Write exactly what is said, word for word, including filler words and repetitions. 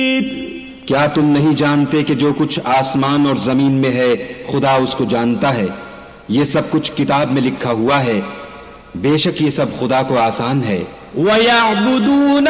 क्या तुम नहीं जानते कि जो कुछ आसमान और जमीन में है खुदा उसको जानता है। ये सब कुछ किताब में लिखा हुआ है। बेशक ये सब खुदा को आसान है। वयअबुदून